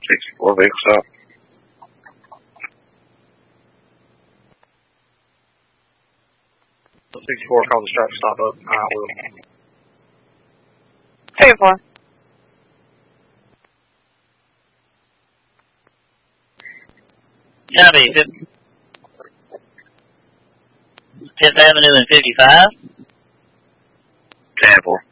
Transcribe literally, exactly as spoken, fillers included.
sixty-four vehicle stop. sixty-four, call the strap stop up. I will. three or four. Copy, Fifth, Fifth Avenue and fifty-five. ten four.